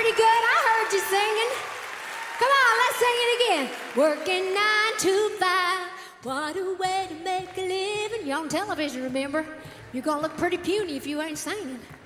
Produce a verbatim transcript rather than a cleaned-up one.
pretty good. I heard you singing. Come on, let's sing it again. Working nine to five. What a way to make a living. You're on television, remember? You're gonna look pretty puny if you ain't singing.